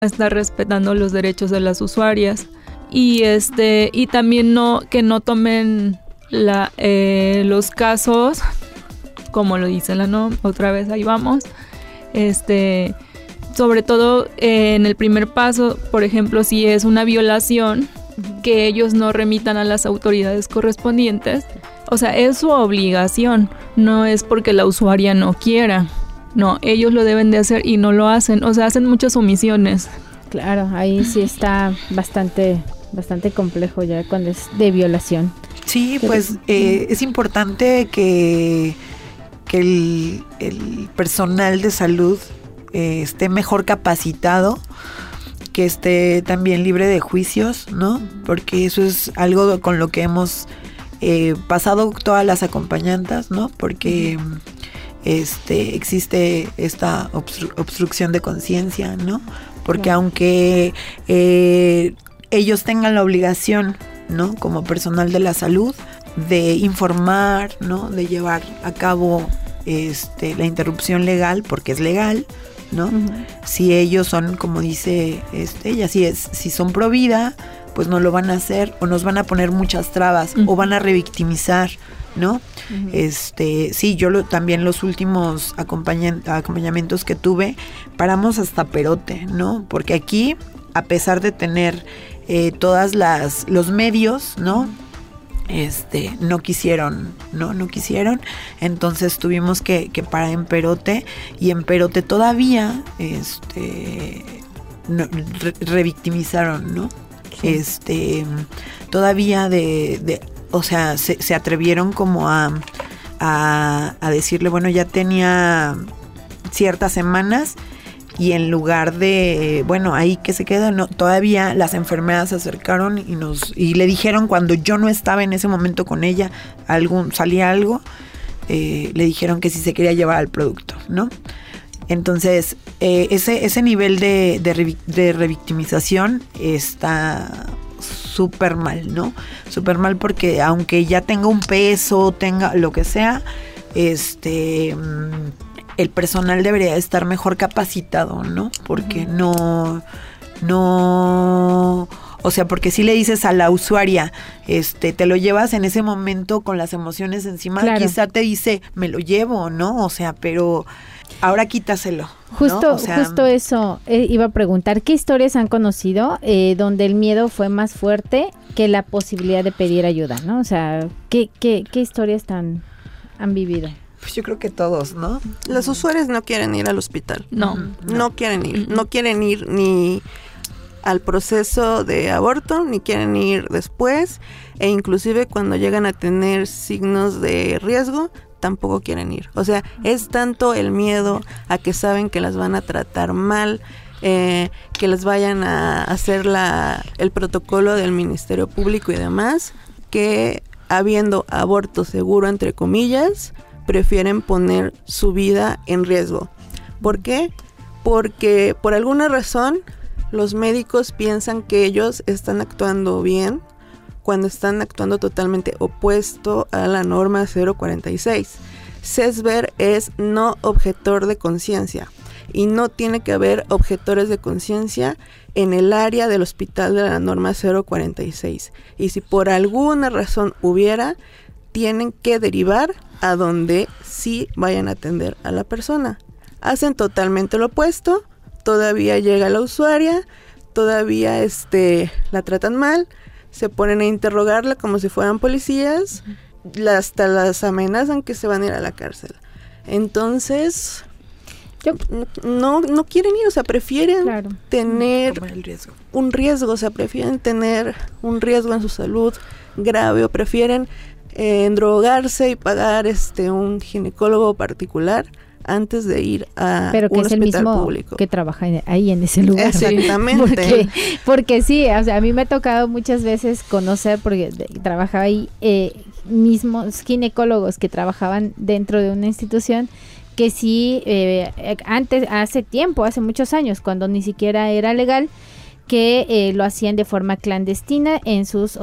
está respetando los derechos de las usuarias y también que no tomen los casos como lo dice la NOM, otra vez ahí vamos, sobre todo en el primer paso, por ejemplo, si es una violación, que ellos no remitan a las autoridades correspondientes. O sea, es su obligación, no es porque la usuaria no quiera. No, ellos lo deben de hacer y no lo hacen. O sea, hacen muchas omisiones. Claro, ahí sí está bastante complejo ya cuando es de violación. Sí, pues es importante que el personal de salud esté mejor capacitado, que esté también libre de juicios, ¿no? Porque eso es algo con lo que hemos pasado todas las acompañantas, ¿no? Porque existe esta obstrucción de conciencia, ¿no? Porque claro, aunque ellos tengan la obligación, ¿no? Como personal de la salud, de informar, ¿no? De llevar a cabo la interrupción legal, porque es legal, ¿no? Uh-huh. Si ellos son, como dice ella, si son pro vida, pues no lo van a hacer, o nos van a poner muchas trabas, uh-huh, o van a revictimizar, ¿no? Uh-huh. Sí, yo también los últimos acompañamientos que tuve, paramos hasta perote, ¿no? Porque aquí, a pesar de tener todas los medios, ¿no? No quisieron, entonces tuvimos que parar en perote, y en perote todavía revictimizaron, ¿no? Sí. Todavía o sea, se atrevieron como a decirle, bueno, ya tenía ciertas semanas, y en lugar de, bueno, ahí que se queda, no, todavía las enfermeras se acercaron y le dijeron, cuando yo no estaba en ese momento con ella, salía algo, le dijeron que si se quería llevar al producto, ¿no? Entonces, ese nivel de revictimización está súper mal, ¿no? Súper mal, porque aunque ya tenga un peso, tenga lo que sea, el personal debería estar mejor capacitado, ¿no? Porque no, o sea, porque si le dices a la usuaria, te lo llevas en ese momento con las emociones encima, claro, quizá te dice, me lo llevo, ¿no? O sea, pero ahora quítaselo, justo, ¿no? O sea, justo eso, iba a preguntar, ¿qué historias han conocido donde el miedo fue más fuerte que la posibilidad de pedir ayuda, ¿no? O sea, ¿qué historias han vivido? Pues yo creo que todos, ¿no? Las usuarias no quieren ir al hospital. No quieren ir. No quieren ir ni al proceso de aborto, ni quieren ir después, e inclusive cuando llegan a tener signos de riesgo, tampoco quieren ir. O sea, es tanto el miedo a que saben que las van a tratar mal, que les vayan a hacer el protocolo del Ministerio Público y demás, que habiendo aborto seguro, entre comillas, prefieren poner su vida en riesgo. ¿Por qué? Porque por alguna razón los médicos piensan que ellos están actuando bien cuando están actuando totalmente opuesto a la norma 046. CESBER es no objetor de conciencia, y no tiene que haber objetores de conciencia en el área del hospital de la norma 046. Y si por alguna razón hubiera, tienen que derivar a donde sí vayan a atender a la persona. Hacen totalmente lo opuesto, todavía llega la usuaria, todavía la tratan mal, se ponen a interrogarla como si fueran policías, hasta las amenazan que se van a ir a la cárcel. Entonces, no quieren ir, o sea, prefieren tener un riesgo, o sea, prefieren tener un riesgo en su salud grave, o prefieren drogarse y pagar un ginecólogo particular antes de ir a un hospital público. Pero que es el mismo que trabaja ahí en ese lugar. Exactamente. Porque sí, o sea, a mí me ha tocado muchas veces conocer, porque trabajaba ahí, mismos ginecólogos que trabajaban dentro de una institución, que sí, hace muchos años, cuando ni siquiera era legal, que lo hacían de forma clandestina en sus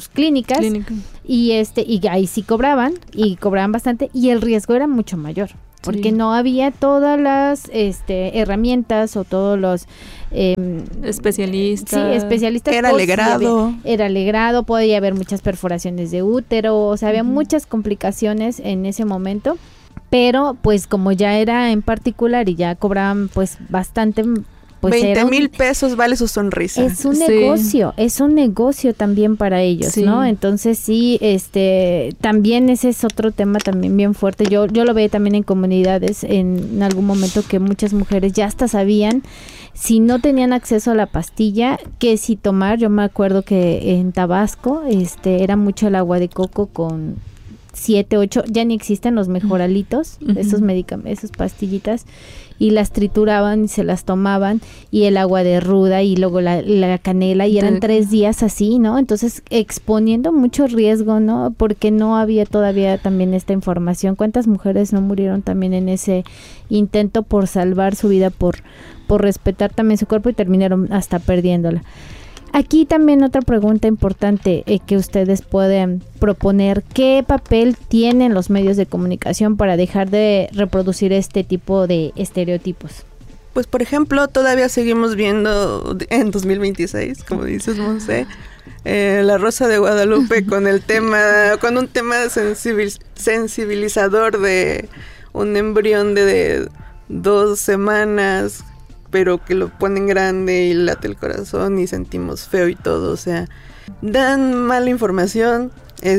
clínicas. Y ahí sí cobraban bastante, y el riesgo era mucho mayor. porque no había todas las herramientas o todos los especialistas. Sí, especialistas. Era legrado. Era legrado, podía haber muchas perforaciones de útero, o sea, había muchas complicaciones en ese momento, pero pues como ya era en particular y ya cobraban pues bastante, pues 20,000 pesos vale su sonrisa. Es un negocio, es un negocio también para ellos, ¿no? Entonces sí, también ese es otro tema también bien fuerte. Yo lo veo también en comunidades en algún momento que muchas mujeres ya hasta sabían, si no tenían acceso a la pastilla, que si tomar. Yo me acuerdo que en Tabasco era mucho el agua de coco con 7, 8, ya ni existen los mejoralitos, esos medicamentos, esas pastillitas, y las trituraban y se las tomaban, y el agua de ruda y luego la canela, y eran 3 días así, ¿no? Entonces exponiendo mucho riesgo, ¿no? Porque no había todavía también esta información. ¿Cuántas mujeres no murieron también en ese intento por salvar su vida, por respetar también su cuerpo, y terminaron hasta perdiéndola? Aquí también otra pregunta importante que ustedes pueden proponer: ¿qué papel tienen los medios de comunicación para dejar de reproducir este tipo de estereotipos? Pues por ejemplo, todavía seguimos viendo en 2026, como dices, Monse, La Rosa de Guadalupe con un tema sensibilizador de un embrión de 2 semanas, pero que lo ponen grande y late el corazón y sentimos feo y todo. O sea, dan mala información.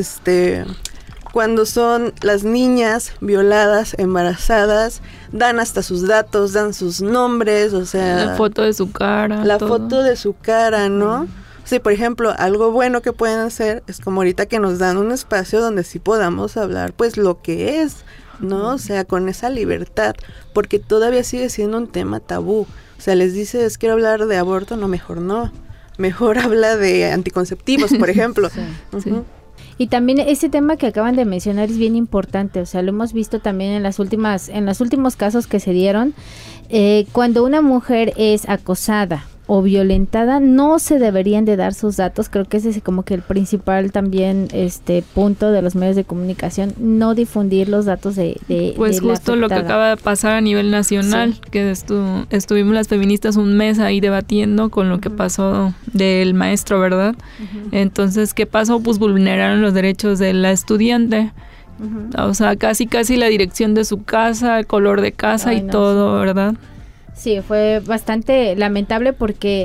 Cuando son las niñas violadas, embarazadas, dan hasta sus datos, dan sus nombres, o sea... La foto de su cara. La foto de su cara, ¿no? O sea, por ejemplo, algo bueno que pueden hacer es como ahorita que nos dan un espacio donde sí podamos hablar, pues, lo que es, ¿no? O sea, con esa libertad, porque todavía sigue siendo un tema tabú. O sea, les dices, quiero hablar de aborto, no, mejor habla de anticonceptivos, por ejemplo. Sí. Y también ese tema que acaban de mencionar es bien importante, o sea, lo hemos visto también en los últimos casos que se dieron. Cuando una mujer es acosada o violentada, no se deberían de dar sus datos. Creo que ese es como que el principal también punto de los medios de comunicación, no difundir los datos de pues justo lo que acaba de pasar a nivel nacional, que estuvimos las feministas un mes ahí debatiendo con lo que pasó del maestro, ¿verdad? Entonces, ¿qué pasó? Pues vulneraron los derechos de la estudiante. O sea, casi la dirección de su casa, el color de casa y todo, ¿verdad? Sí, fue bastante lamentable porque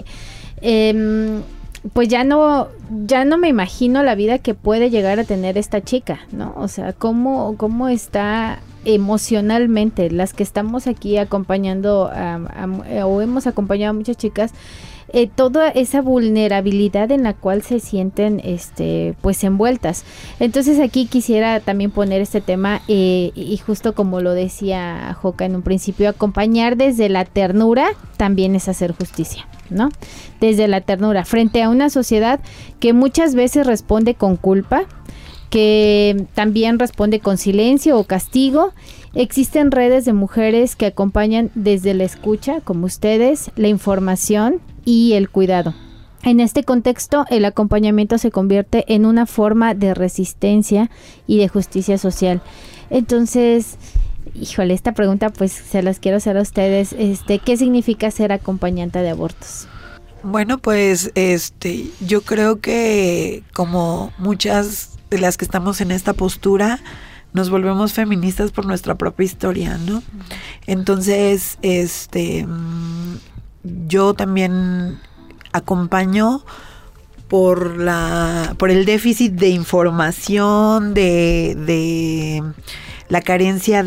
pues ya no me imagino la vida que puede llegar a tener esta chica, ¿no? O sea, cómo está emocionalmente. Las que estamos aquí acompañando o hemos acompañado a muchas chicas, toda esa vulnerabilidad en la cual se sienten pues envueltas. Entonces aquí quisiera también poner este tema y justo como lo decía Joca en un principio, acompañar desde la ternura también es hacer justicia, ¿no? Desde la ternura frente a una sociedad que muchas veces responde con culpa, que también responde con silencio o castigo. Existen redes de mujeres que acompañan desde la escucha, como ustedes, la información y el cuidado. En este contexto, el acompañamiento se convierte en una forma de resistencia y de justicia social. Entonces, híjole, esta pregunta pues se las quiero hacer a ustedes. ¿Qué significa ser acompañante de abortos? Bueno, pues yo creo que como muchas de las que estamos en esta postura, nos volvemos feministas por nuestra propia historia, ¿no? Entonces, yo también acompaño por el déficit de información, de la carencia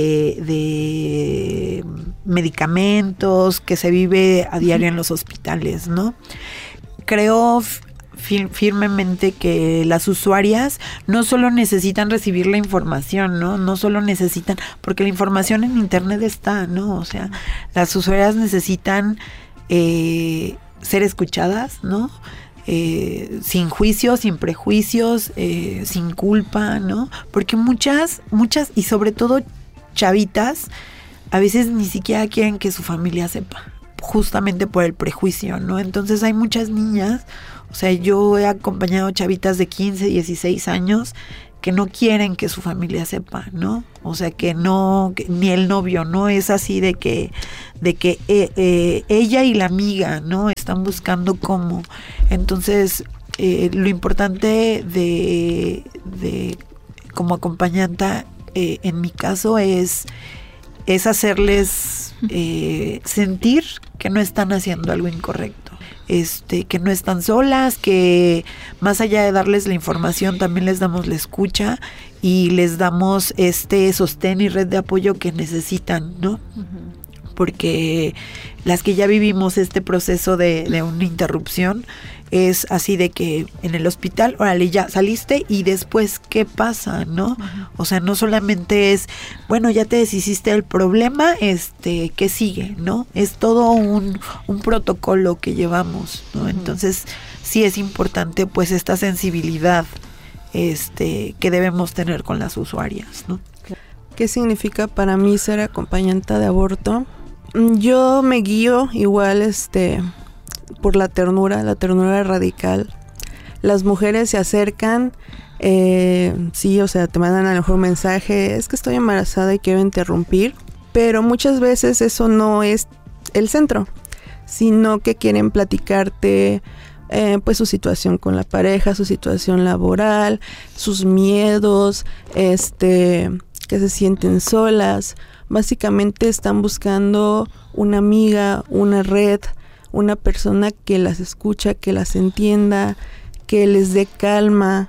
de medicamentos que se vive a diario en los hospitales, ¿no? Creo firmemente que las usuarias no solo necesitan recibir la información, ¿no? No solo necesitan, porque la información en internet está, ¿no? O sea, las usuarias necesitan ser escuchadas, ¿no? Sin juicios, sin prejuicios, sin culpa, ¿no? Porque muchas, y sobre todo chavitas, a veces ni siquiera quieren que su familia sepa, justamente por el prejuicio, ¿no? Entonces hay muchas niñas, o sea, yo he acompañado chavitas de 15, 16 años no quieren que su familia sepa, ¿no? O sea, que no, ni el novio, ¿no? Es así de que ella y la amiga, ¿no? Están buscando cómo. Entonces, lo importante de como acompañanta, en mi caso, es hacerles sentir que no están haciendo algo incorrecto. Que no están solas, que más allá de darles la información, también les damos la escucha y les damos sostén y red de apoyo que necesitan, ¿no? Uh-huh. Porque las que ya vivimos este proceso de una interrupción, es así de que en el hospital, órale, ya saliste y después, ¿qué pasa, no? Uh-huh. O sea, no solamente es, bueno, ya te deshiciste del problema, ¿qué sigue, no? Es todo un protocolo que llevamos, ¿no? Uh-huh. Entonces, sí es importante, pues, esta sensibilidad, que debemos tener con las usuarias, ¿no? ¿Qué significa para mí ser acompañante de aborto? Yo me guío igual, por la ternura radical. Las mujeres se acercan, sí, o sea, te mandan a lo mejor un mensaje, es que estoy embarazada y quiero interrumpir, pero muchas veces eso no es el centro, sino que quieren platicarte pues su situación con la pareja, su situación laboral, sus miedos, que se sienten solas. Básicamente están buscando una amiga, una red, una persona que las escucha, que las entienda, que les dé calma,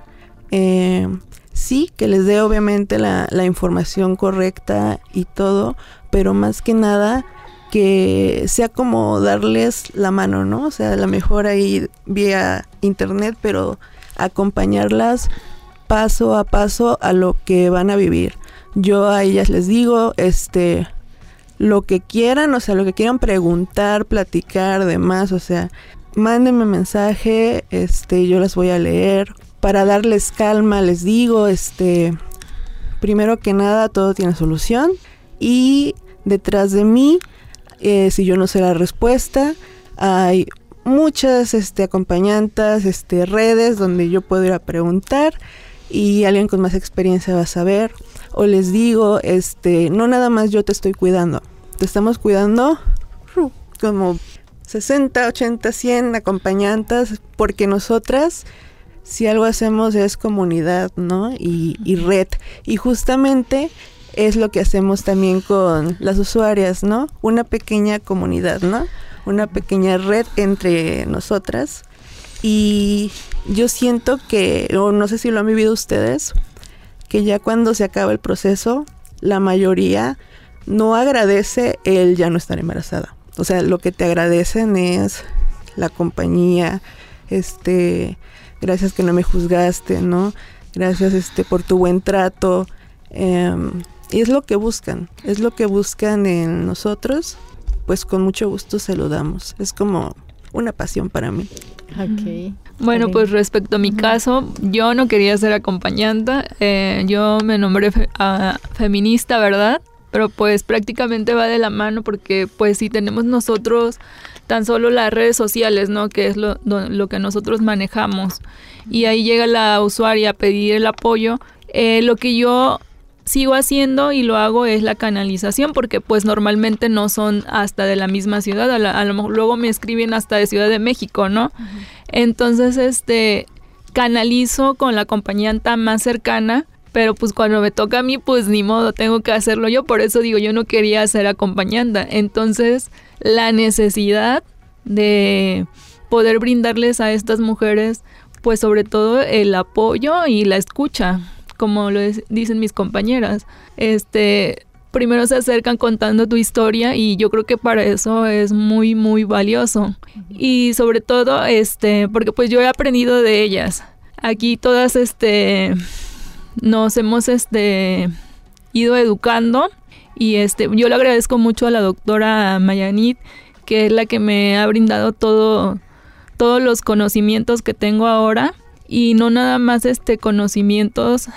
sí, que les dé obviamente la información correcta y todo, pero más que nada que sea como darles la mano, ¿no? O sea, a lo mejor ahí vía internet, pero acompañarlas paso a paso a lo que van a vivir. Yo a ellas les digo, lo que quieran, o sea, lo que quieran preguntar, platicar, demás, o sea, mándenme mensaje, yo las voy a leer. Para darles calma, les digo, primero que nada, todo tiene solución. Y detrás de mí, si yo no sé la respuesta, hay muchas acompañantas, redes donde yo puedo ir a preguntar y alguien con más experiencia va a saber. O les digo, no nada más yo te estoy cuidando, te estamos cuidando como 60, 80, 100 acompañantes, porque nosotras, si algo hacemos es comunidad, ¿no? Y red. Y justamente es lo que hacemos también con las usuarias, ¿no? Una pequeña comunidad, ¿no? Una pequeña red entre nosotras. Y yo siento que, o no sé si lo han vivido ustedes, que ya cuando se acaba el proceso, la mayoría no agradece el ya no estar embarazada. O sea, lo que te agradecen es la compañía, gracias que no me juzgaste, ¿no? Gracias por tu buen trato. Y es lo que buscan en nosotros, pues con mucho gusto se lo damos. Es como una pasión para mí. Okay. Bueno, pues respecto a mi caso, yo no quería ser acompañante, yo me nombré feminista, ¿verdad? Pero pues prácticamente va de la mano porque pues si tenemos nosotros tan solo las redes sociales, ¿no? Que es lo que nosotros manejamos y ahí llega la usuaria a pedir el apoyo, lo que yo sigo haciendo y lo hago es la canalización porque pues normalmente no son hasta de la misma ciudad, a lo mejor luego me escriben hasta de Ciudad de México, ¿no? Uh-huh. Entonces canalizo con la acompañante más cercana, pero pues cuando me toca a mí pues ni modo, tengo que hacerlo yo, por eso digo yo no quería ser acompañante. Entonces la necesidad de poder brindarles a estas mujeres pues sobre todo el apoyo y la escucha, como lo dicen mis compañeras, primero se acercan contando tu historia y yo creo que para eso es muy, muy valioso. Y sobre todo, porque pues yo he aprendido de ellas. Aquí todas, nos hemos, ido educando y yo le agradezco mucho a la doctora Mayanit, que es la que me ha brindado todos los conocimientos que tengo ahora. Y no nada más conocimientos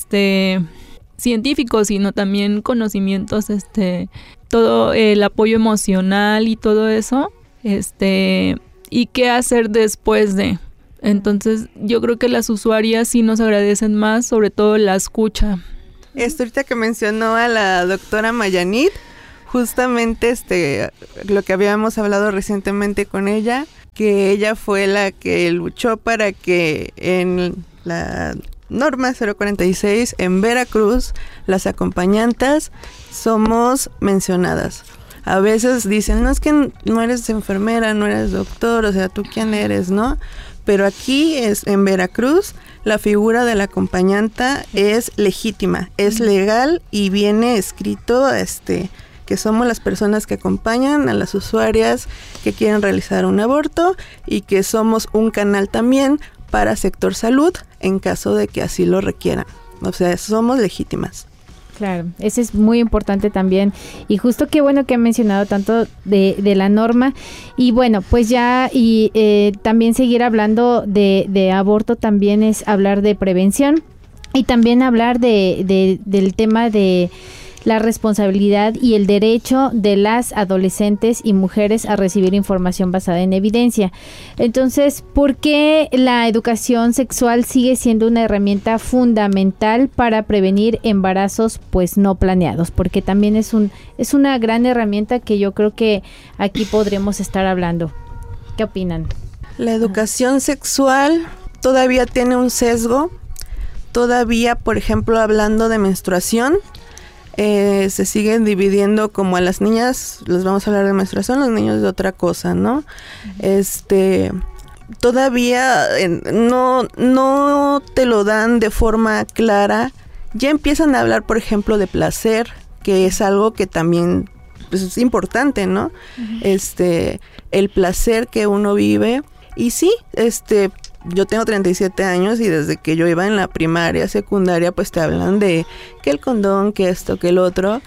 científicos, sino también conocimientos, todo el apoyo emocional y todo eso, y qué hacer después de. Entonces yo creo que las usuarias sí nos agradecen más, sobre todo la escucha. Ahorita que mencionó a la doctora Mayanit, justamente lo que habíamos hablado recientemente con ella, que ella fue la que luchó para que en la norma 046 en Veracruz las acompañantas somos mencionadas. A veces dicen, no, es que no eres enfermera, no eres doctor, o sea, ¿tú quién eres, no? Pero aquí en Veracruz la figura de la acompañanta es legítima, es legal y viene escrito que somos las personas que acompañan a las usuarias que quieren realizar un aborto y que somos un canal también para sector salud en caso de que así lo requieran. O sea, somos legítimas. Claro, eso es muy importante también y justo qué bueno que han mencionado tanto de la norma y bueno, pues ya y también seguir hablando de aborto también es hablar de prevención y también hablar del tema de la responsabilidad y el derecho de las adolescentes y mujeres a recibir información basada en evidencia. Entonces, ¿por qué la educación sexual sigue siendo una herramienta fundamental para prevenir embarazos pues no planeados? Porque también es una gran herramienta que yo creo que aquí podremos estar hablando. ¿Qué opinan? La educación sexual todavía tiene un sesgo. Todavía, por ejemplo, hablando de menstruación, se siguen dividiendo como a las niñas les vamos a hablar de menstruación, los niños de otra cosa, ¿no? Todavía no te lo dan de forma clara. Ya empiezan a hablar, por ejemplo, de placer, que es algo que también pues, es importante, ¿no? El placer que uno vive. Y sí, yo tengo 37 años y desde que yo iba en la primaria, secundaria, pues te hablan de que el condón, que esto, que el otro,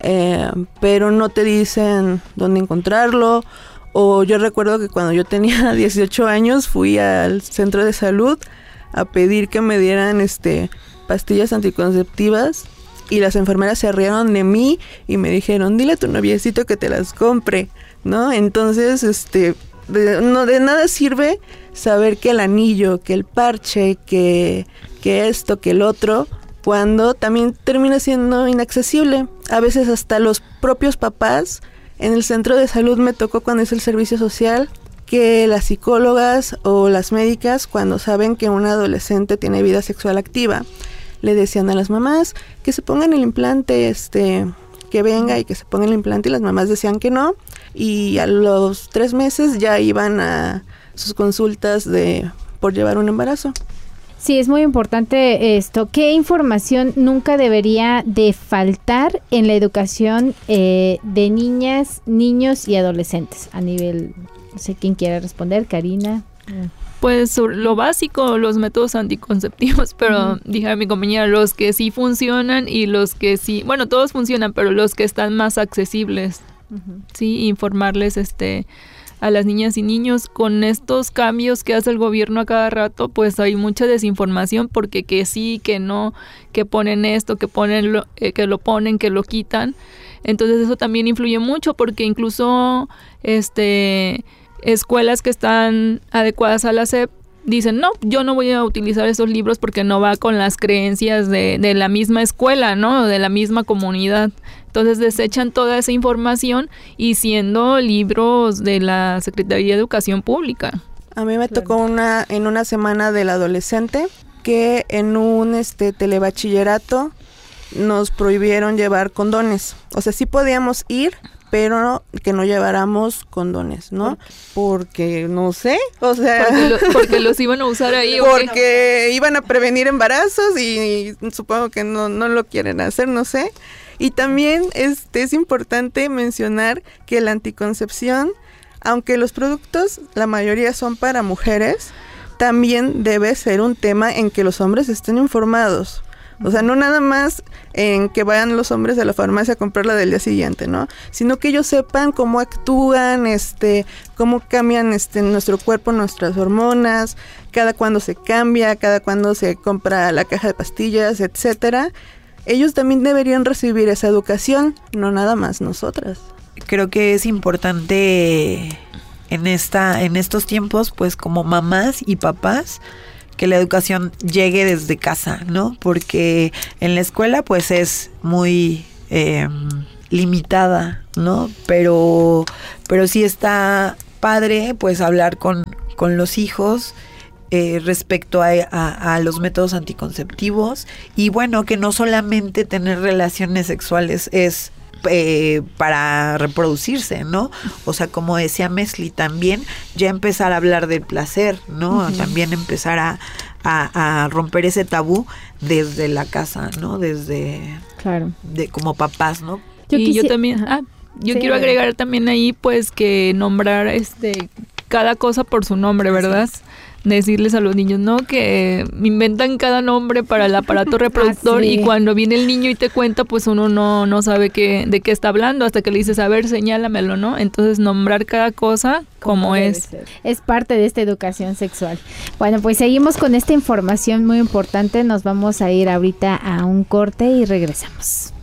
pero no te dicen dónde encontrarlo. O yo recuerdo que cuando yo tenía 18 años fui al centro de salud a pedir que me dieran pastillas anticonceptivas y las enfermeras se rieron de mí y me dijeron, dile a tu noviecito que te las compre, ¿no? Entonces, de nada sirve saber que el anillo, que el parche, que esto, que el otro, cuando también termina siendo inaccesible. A veces hasta los propios papás, en el centro de salud me tocó cuando hice el servicio social, que las psicólogas o las médicas, cuando saben que un adolescente tiene vida sexual activa, le decían a las mamás que se pongan el implante, que venga y que se ponga el implante, y las mamás decían que no, y a los 3 meses ya iban a sus consultas por llevar un embarazo. Sí, es muy importante esto. ¿Qué información nunca debería de faltar en la educación de niñas, niños y adolescentes? A nivel, no sé quién quiera responder, Karina. Pues sobre lo básico, los métodos anticonceptivos, pero dije a mi compañera, los que sí funcionan y los que sí, bueno, todos funcionan, pero los que están más accesibles, sí, informarles a las niñas y niños. Con estos cambios que hace el gobierno a cada rato, pues hay mucha desinformación, porque que sí, que no, que ponen esto, que ponen que lo ponen, que lo quitan. Entonces eso también influye mucho, porque incluso escuelas que están adecuadas a la SEP dicen, no, yo no voy a utilizar esos libros porque no va con las creencias de la misma escuela, ¿no? De la misma comunidad. Entonces desechan toda esa información y siendo libros de la Secretaría de Educación Pública. A mí me tocó en una semana del adolescente que en un telebachillerato nos prohibieron llevar condones. O sea, sí podíamos ir, pero que no lleváramos condones, ¿no? Porque, no sé, o sea... Porque los iban a usar ahí. Porque iban a prevenir embarazos y supongo que no lo quieren hacer, no sé. Y también es importante mencionar que la anticoncepción, aunque los productos, la mayoría son para mujeres, también debe ser un tema en que los hombres estén informados. O sea, no nada más en que vayan los hombres a la farmacia a comprarla del día siguiente, ¿no? Sino que ellos sepan cómo actúan, cómo cambian nuestro cuerpo, nuestras hormonas, cada cuándo se cambia, cada cuándo se compra la caja de pastillas, etcétera. Ellos también deberían recibir esa educación, no nada más nosotras. Creo que es importante en estos tiempos, pues como mamás y papás, que la educación llegue desde casa, ¿no? Porque en la escuela pues es muy limitada, ¿no? Pero sí está padre pues hablar con los hijos respecto a los métodos anticonceptivos, y bueno, que no solamente tener relaciones sexuales es para reproducirse, ¿no? O sea, como decía Mesli, también ya empezar a hablar del placer, ¿no? Uh-huh. También empezar a romper ese tabú desde la casa, ¿no? Desde, claro, como papás, ¿no? Yo también, yo quiero agregar también ahí, pues, que nombrar cada cosa por su nombre, ¿verdad? Sí. Decirles a los niños, ¿no? Que inventan cada nombre para el aparato reproductor y cuando viene el niño y te cuenta, pues uno no sabe de qué está hablando hasta que le dices, a ver, señálamelo, ¿no? Entonces, nombrar cada cosa como es. Es parte de esta educación sexual. Bueno, pues seguimos con esta información muy importante. Nos vamos a ir ahorita a un corte y regresamos.